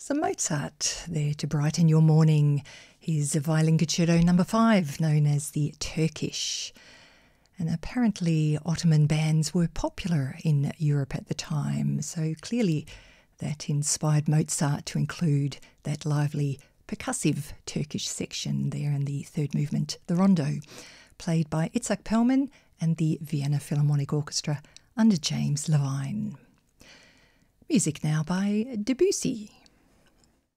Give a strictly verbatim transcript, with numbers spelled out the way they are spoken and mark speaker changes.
Speaker 1: So Mozart there to brighten your morning. His violin concerto number five, known as the Turkish. And apparently Ottoman bands were popular in Europe at the time, so clearly that inspired Mozart to include that lively percussive Turkish section there in the third movement, the Rondo, played by Itzhak Perlman and the Vienna Philharmonic Orchestra under James Levine. Music now by Debussy.